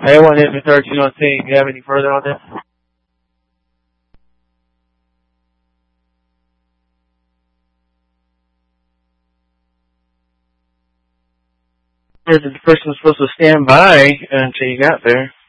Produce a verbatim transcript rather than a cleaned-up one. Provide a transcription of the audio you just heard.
A one hit me thirteen on team. Do you have any further on this? The person was supposed to stand by until you got there.